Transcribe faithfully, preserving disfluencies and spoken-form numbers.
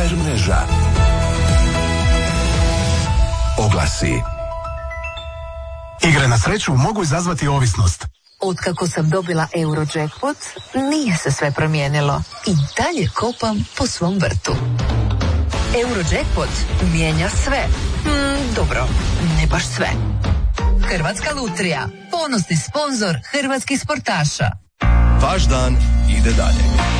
Super mreža. Oglasi. Igre na sreću mogu izazvati ovisnost. Otkako sam dobila Eurojackpot, nije se sve promijenilo. I dalje kopam po svom vrtu. Eurojackpot mijenja sve. Mm, dobro, ne baš sve. Hrvatska lutrija, ponosni sponzor hrvatskih sportaša. Vaš dan ide dalje.